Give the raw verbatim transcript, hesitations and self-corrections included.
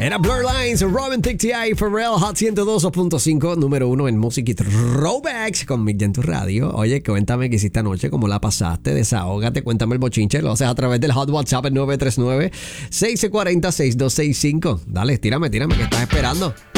Era Blur Lines, Romantic T I, Pharrell, Hot ciento dos punto cinco, número uno en música y throwbacks con Mick en tu radio. Oye, cuéntame qué hiciste anoche, cómo la pasaste, desahógate, cuéntame el bochinche. Lo haces a través del Hot WhatsApp el nueve tres nueve, seis cuatro cero, seis dos seis cinco. Dale, tírame, tírame, que estás esperando.